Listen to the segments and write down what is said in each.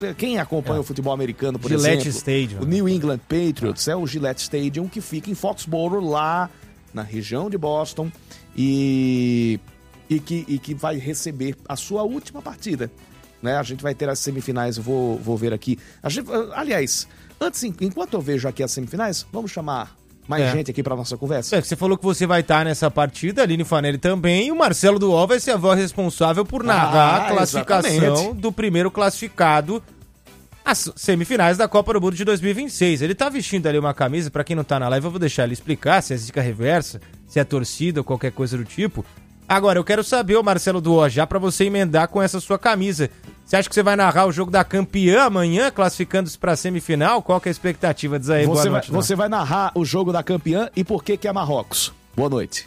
Quem acompanha o futebol americano, por Gillette exemplo, Stadium. o New England Patriots é o Gillette Stadium, que fica em Foxborough, lá na região de Boston, e que vai receber a sua última partida. Né? A gente vai ter as semifinais, eu vou ver aqui. Aliás, enquanto eu vejo aqui as semifinais, vamos chamar mais gente aqui para nossa conversa? Você falou que você vai estar nessa partida, a Aline Fanelli também, e o Marcelo Duó vai ser a voz responsável por narrar a classificação do primeiro classificado às semifinais da Copa do Mundo de 2026. Ele tá vestindo ali uma camisa, para quem não tá na live, eu vou deixar ele explicar se é zica reversa, se é torcida ou qualquer coisa do tipo. Agora, eu quero saber, ô Marcelo Duó, já para você emendar com essa sua camisa, você acha que você vai narrar o jogo da campeã amanhã, classificando-se para a semifinal? Qual que é a expectativa disso aí? Boa noite. Você vai narrar o jogo da campeã e por que é Marrocos? Boa noite.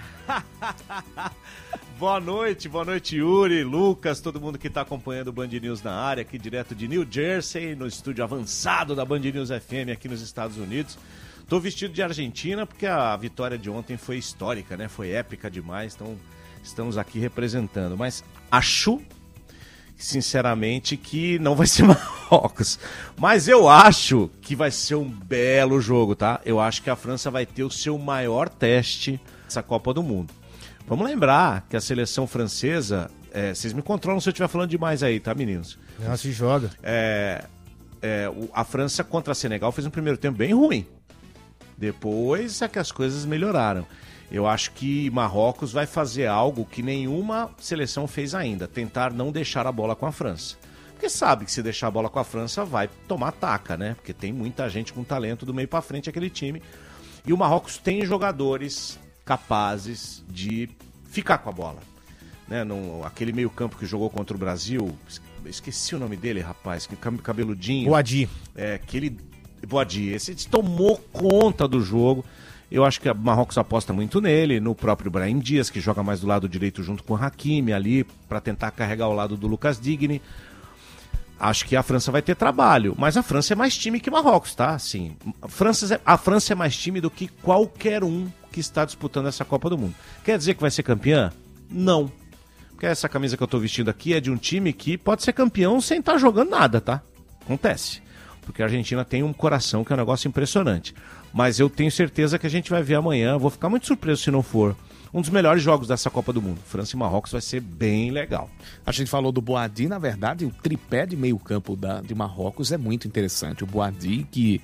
Boa noite, Yuri, Lucas, todo mundo que está acompanhando o Band News na área, aqui direto de New Jersey, no estúdio avançado da Band News FM aqui nos Estados Unidos. Tô vestido de Argentina porque a vitória de ontem foi histórica, né? Foi épica demais, então estamos aqui representando. Mas acho, sinceramente, que não vai ser Marrocos. Mas eu acho que vai ser um belo jogo, tá? Eu acho que a França vai ter o seu maior teste nessa Copa do Mundo. Vamos lembrar que a seleção francesa... vocês me controlam se eu estiver falando demais aí, tá, meninos? Não se joga. A França contra a Senegal fez um primeiro tempo bem ruim. Depois é que as coisas melhoraram. Eu acho que Marrocos vai fazer algo que nenhuma seleção fez ainda. Tentar não deixar a bola com a França. Porque sabe que se deixar a bola com a França vai tomar taca, né? Porque tem muita gente com talento do meio pra frente aquele time. E o Marrocos tem jogadores capazes de ficar com a bola. Né? Aquele meio campo que jogou contra o Brasil... Esqueci o nome dele, rapaz. Cabeludinho. Boadi. Boadi, esse tomou conta do jogo. Eu acho que a Marrocos aposta muito nele, no próprio Brahim Dias, que joga mais do lado direito junto com o Hakimi ali, para tentar carregar o lado do Lucas Digne. Acho que a França vai ter trabalho, mas a França é mais time que Marrocos, tá? Assim, a França é mais time do que qualquer um que está disputando essa Copa do Mundo. Quer dizer que vai ser campeã? Não. Porque essa camisa que eu tô vestindo aqui é de um time que pode ser campeão sem estar jogando nada, tá? Acontece. Porque a Argentina tem um coração que é um negócio impressionante. Mas eu tenho certeza que a gente vai ver amanhã, vou ficar muito surpreso se não for, um dos melhores jogos dessa Copa do Mundo. França e Marrocos vai ser bem legal. A gente falou do Boadi, na verdade, o tripé de meio campo de Marrocos é muito interessante. O Boadi, que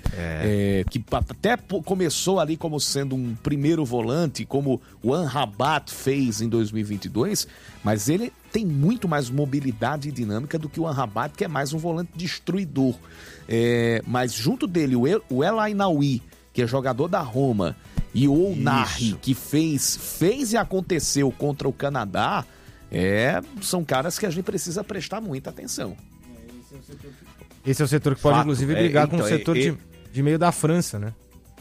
até começou ali como sendo um primeiro volante, como o Amrabat fez em 2022, mas ele tem muito mais mobilidade e dinâmica do que o Amrabat, que é mais um volante destruidor. Mas junto dele, o El Ainaoui, que é jogador da Roma, e o Ounahi, que fez e aconteceu contra o Canadá, são caras que a gente precisa prestar muita atenção. Esse é o setor que pode, inclusive, brigar com o setor de meio da França, né?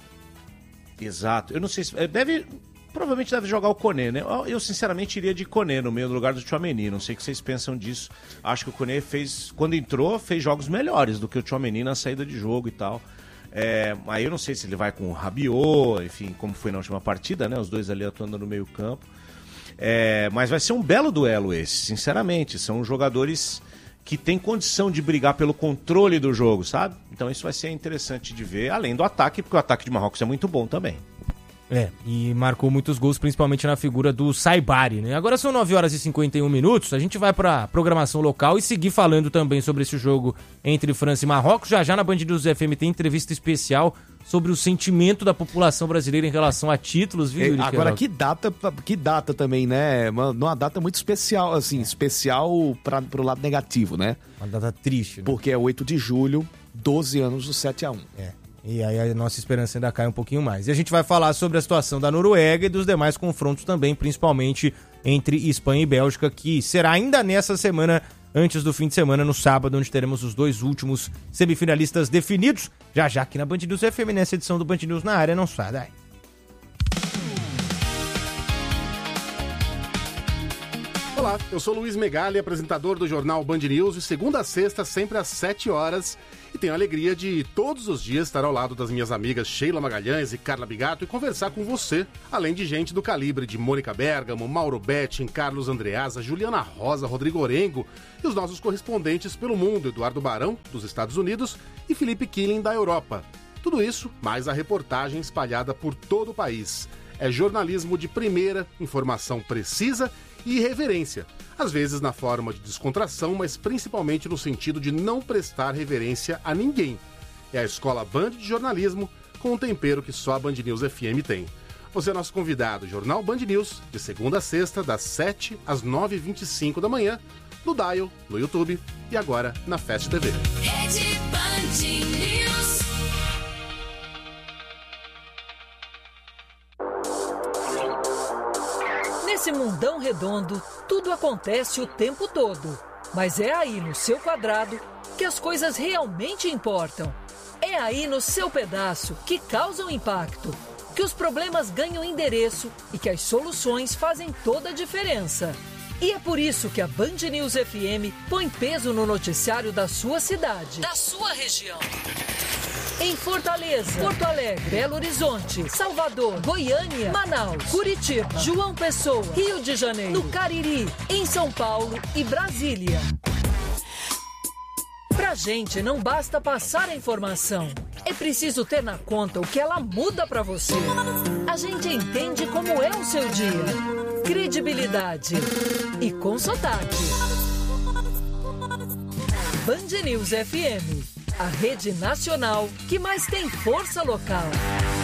Exato. Eu não sei se... provavelmente deve jogar o Koné, né? Eu, sinceramente, iria de Koné no meio do lugar do Tchouaméni. Não sei o que vocês pensam disso. Acho que o Koné quando entrou, fez jogos melhores do que o Tchouaméni na saída de jogo e tal. Aí eu não sei se ele vai com o Rabiot, enfim, como foi na última partida, né? Os dois ali atuando no meio campo. Mas vai ser um belo duelo esse, sinceramente. São jogadores que têm condição de brigar pelo controle do jogo, sabe? Então isso vai ser interessante de ver, além do ataque, porque o ataque de Marrocos é muito bom também. E marcou muitos gols, principalmente na figura do Saibari, né? Agora são 9 horas e 51 minutos, a gente vai pra programação local e seguir falando também sobre esse jogo entre França e Marrocos. Já na Band News FM tem entrevista especial sobre o sentimento da população brasileira em relação a títulos, viu, Yuri? Agora, que data também, né? Uma data muito especial, assim, especial pro lado negativo, né? Uma data triste, né? Porque é 8 de julho, 12 anos do 7-1. E aí a nossa esperança ainda cai um pouquinho mais. E a gente vai falar sobre a situação da Noruega e dos demais confrontos também, principalmente entre Espanha e Bélgica, que será ainda nessa semana, antes do fim de semana, no sábado, onde teremos os dois últimos semifinalistas definidos. Já aqui na Band News FM, nessa edição do Band News na área, não sai daí. Olá, eu sou Luiz Megali, apresentador do jornal Band News, de segunda a sexta, sempre às 7 horas. E tenho a alegria de todos os dias estar ao lado das minhas amigas Sheila Magalhães e Carla Bigato e conversar com você, além de gente do calibre de Mônica Bergamo, Mauro Betting, Carlos Andreasa, Juliana Rosa, Rodrigo Orengo e os nossos correspondentes pelo mundo, Eduardo Barão, dos Estados Unidos, e Felipe Killing, da Europa. Tudo isso, mais a reportagem espalhada por todo o país. É jornalismo de primeira, informação precisa e irreverência. Às vezes na forma de descontração, mas principalmente no sentido de não prestar reverência a ninguém. É a Escola Band de Jornalismo, com um tempero que só a Band News FM tem. Você é nosso convidado, Jornal Band News, de segunda a sexta, das 7 às 9h25 da manhã, no Dial, no YouTube e agora na Fast TV. Rede Band News. Nesse mundão redondo, tudo acontece o tempo todo. Mas é aí no seu quadrado que as coisas realmente importam. É aí no seu pedaço que causam impacto, que os problemas ganham endereço e que as soluções fazem toda a diferença. E é por isso que a Band News FM põe peso no noticiário da sua cidade, da sua região. Em Fortaleza, Porto Alegre, Belo Horizonte, Salvador, Goiânia, Manaus, Curitiba, João Pessoa, Rio de Janeiro, no Cariri, em São Paulo e Brasília. Pra gente não basta passar a informação, é preciso ter na conta o que ela muda pra você. A gente entende como é o seu dia. Credibilidade e com sotaque. Band News FM, a rede nacional que mais tem força local.